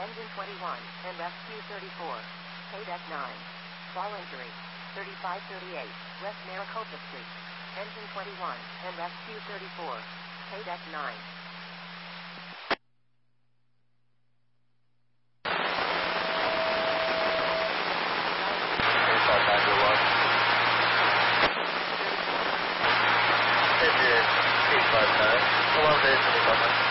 Engine 21, and Rescue 34. Deck 9. Fall injury. 3538, West Maricopa Street. Engine 21, and Rescue 34. Deck 9. Engine 859, hello, Dave 2500.